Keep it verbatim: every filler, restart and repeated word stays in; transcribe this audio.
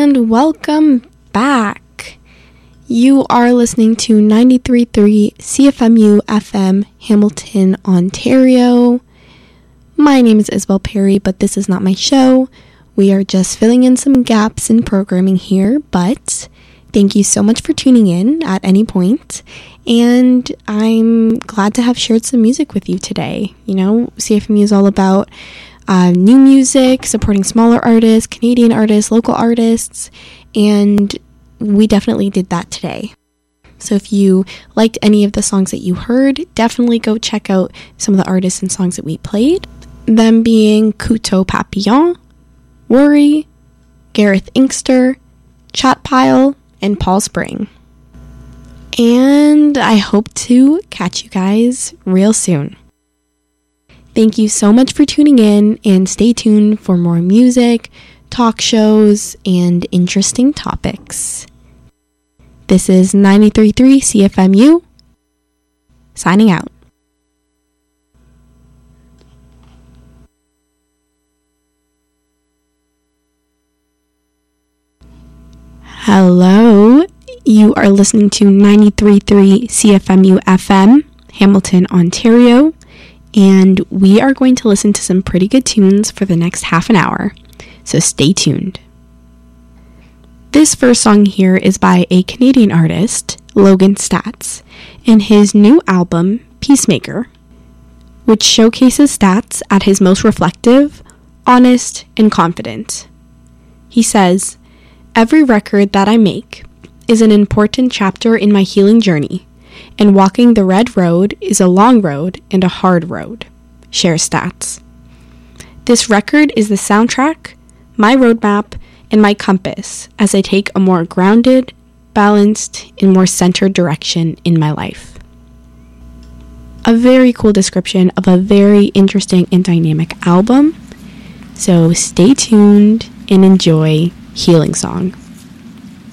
and welcome back. You are listening to ninety-three point three C F M U F M, Hamilton, Ontario. My name is Isabel Perry, but this is not my show. We are just filling in some gaps in programming here, but thank you so much for tuning in at any point, and I'm glad to have shared some music with you today. You know, C F M U is all about uh, new music, supporting smaller artists, Canadian artists, local artists, and we definitely did that today. So if you liked any of the songs that you heard, definitely go check out some of the artists and songs that we played. Them being Couteau Papillon, Worry, Gareth Inkster, Chatpile, and Paul Spring. And I hope to catch you guys real soon. Thank you so much for tuning in, and stay tuned for more music, talk shows, and interesting topics. This is ninety-three point three C F M U, signing out. Hello, you are listening to ninety-three point three C F M U F M, Hamilton, Ontario, and we are going to listen to some pretty good tunes for the next half an hour, so stay tuned. This first song here is by a Canadian artist, Logan Staats, and his new album, Peacemaker, which showcases Staats at his most reflective, honest, and confident. He says, "Every record that I make is an important chapter in my healing journey, and walking the red road is a long road and a hard road," shares Staats. "This record is the soundtrack, my roadmap, and my compass as I take a more grounded, balanced, and more centered direction in my life." A very cool description of a very interesting and dynamic album. So stay tuned and enjoy Healing Song.